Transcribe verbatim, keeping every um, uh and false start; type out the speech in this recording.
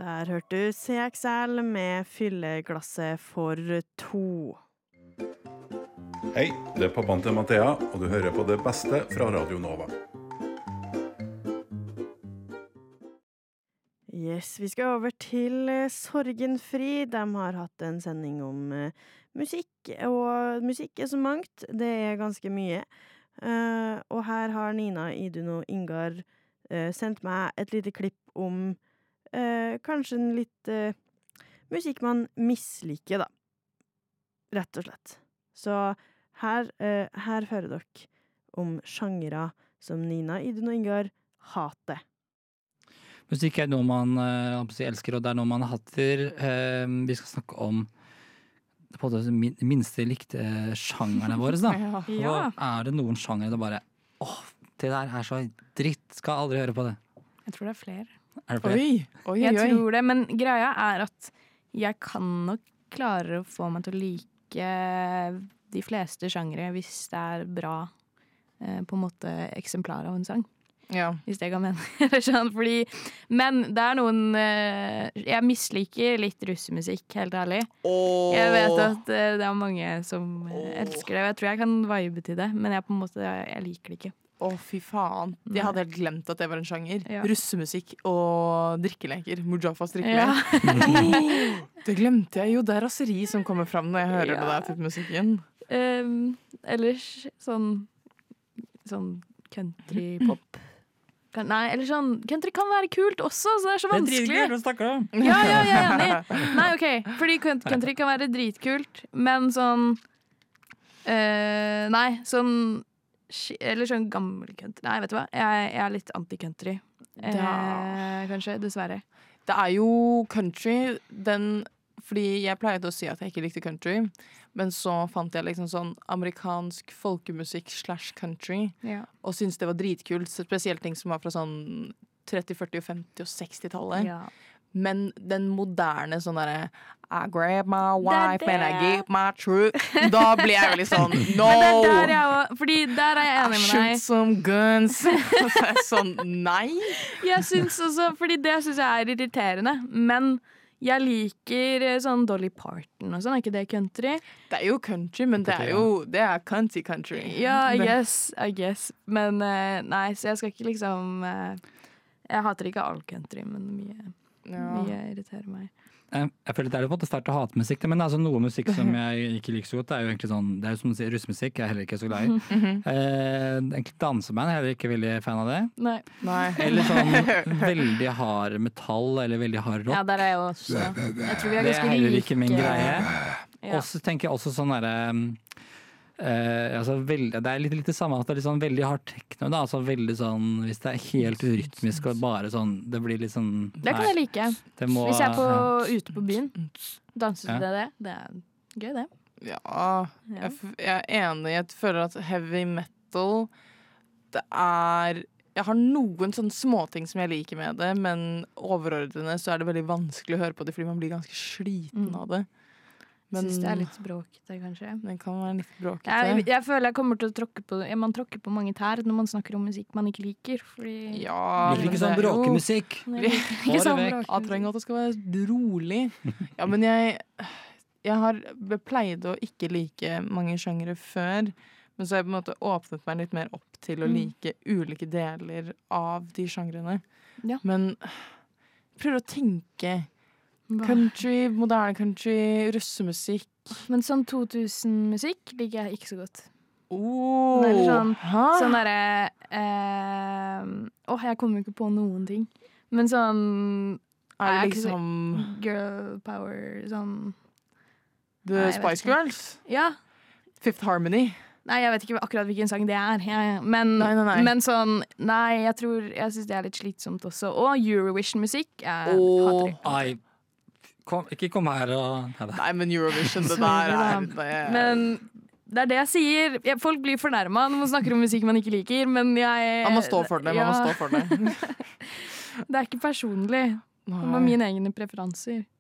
Der hørte du C X L med fylleglasset for to. Hei, det er pappaen til Mathea, og du hører på det beste fra Radio Nova. Yes, vi skal over til Sorgenfri. De har hatt en sending om uh, musikk, og musikk er så mangt. Det er ganske mye. Uh, og her har Nina, Idun og Ingar uh, sendt meg et lite klipp om uh, kanskje en litt uh, musikk man misliker, da. Rett og slett. Så her, uh, her hører dere om sjangere som Nina, Idun og Ingar hater. Musikk er noe man uh, elsker, og det er noe man hater. Uh, vi skal snakke om på det minste likte sjangerne våre, da. Ja. Og er det noen sjangere det bare, åh, det der er så dritt, skal aldri høre på det. Jeg tror det er flere. Er det flere? Oi, oi, jeg oi. tror det, men greia er at jeg kan nok klare å få meg til å like de fleste sjangere hvis det er bra uh, på en måte eksemplar av en sang. Ja. Hvis det kan mene. Fordi, men det er noen uh, jeg misliker litt russemusikk, helt ærlig. Oh. Jeg vet at uh, det er mange som uh, elsker det. Jeg tror jeg kan vibe til det, men jeg på en måte jeg, jeg liker det ikke. Å, oh, fy faen. Jeg hadde helt glemt at det var en sjanger. Ja. Russemusikk og drikkeleker. Mujafas drikkelek. Ja. Det glemte jeg jo. Det er raseri som kommer fram når jeg hører ja. det der type musikken. Um, ellers sånn sånn country-pop. Nei, eller sånn, country kan være kult også, så det er så vanskelig. Det er dritkult å snakke om. Ja, ja, jeg er enig. Nei, ok, fordi country kan være dritkult, men sånn, uh, nei, sånn, eller sånn gammel country. Nei, vet du hva, jeg, jeg er litt anti-country, uh, kanskje, dessverre. Det er jo country, den, fordi jeg pleide å si at jeg ikke likte country, men så fant jeg liksom sånn amerikansk folkemusikk slash country, ja. og syntes det var dritkult, spesielt ting som var fra sånn tretti, førti, femti og seksti-tallet. Ja. Men den moderne sånn derre I grab my wife and I give my truck. Da blir jeg jo litt sånn no! Men det der jeg også, fordi der er jeg enig med deg. Shoot some guns. Så er jeg sånn, nei. Jeg synes også, fordi det synes jeg er irriterende, men jeg liker sånn Dolly Parton og sånn, er ikke det country? Det er jo country, men det er jo det er country country. Ja, I guess, I guess. Men uh, nei, så jeg skal ikke liksom uh, jeg hater ikke all country, men mye, ja. mye irriterer meg. Jeg, jeg føler det er på en måte sterkt å hate musikk, men altså noe musikk som jeg ikke liker så godt, det er jo egentlig sånn, det er jo som å si russmusikk, jeg er heller ikke så glad i. Mm-hmm. eh, egentlig danseband, jeg er heller ikke veldig fan av det. Nei. Nei. Eller sånn veldig hard metall, eller veldig hard rock. Ja, der er jeg også. Jeg tror vi er ganske like. Det er heller ikke min greie. Ja. Og så tenker jeg også sånn derre Uh, altså veld, det er litt, litt det samme at det er litt sånn veldig hard techno da, altså veldig sånn, hvis det er helt rytmisk og bare sånn, det blir litt sånn det kan jeg like, må, hvis jeg er på, ja. ute på byen danser ja. det det, det er gøy det ja, ja. Jeg, jeg er enig, jeg føler at heavy metal det er jeg har noen sånne småting som jeg liker med det, men overordnende så er det veldig vanskelig å høre på det fordi man blir ganske sliten mm. av det. Men, synes det er litt bråkete, kanskje. Den kan være litt bråkete. Jeg, jeg føler jeg kommer til å tråkke på man tråkker på mange tær når man snakker om musikk man ikke liker. Fordi ja, liker ikke sånn bråkemusikk. Ikke sånn bråkemusikk. Jeg trenger at det skal være rolig. Ja, men jeg, jeg har pleid å ikke like mange sjangere før, men så har jeg på en måte åpnet meg litt mer opp til å like mm. ulike deler av de sjangrene. Ja. Men prøver å tenke country, moderne country, russemusikk. Men sånn to tusen-musikk liker jeg ikke så godt. Oh, Eller sånn, sånn derre eh, Åh, oh, jeg kommer jo ikke på noen ting. Men sånn er det liksom girl power, sånn The nei, Spice Girls? Ja. Fifth Harmony? Nei, jeg vet ikke akkurat hvilken sang det er. Jeg, men, nei, nei, nei. men sånn Nei, jeg tror Jeg synes det er litt slitsomt også. Og Eurovision-musikk. Jeg oh, hater det. Kom, ikke kom her og nei, men Eurovision, det der er det er... Men det er det jeg sier. Jeg, folk blir fornærmet når man snakker om musikk man ikke liker, men jeg Man må stå for det, man ja. må stå for det. Det er ikke personlig. Det var mine egne preferanser.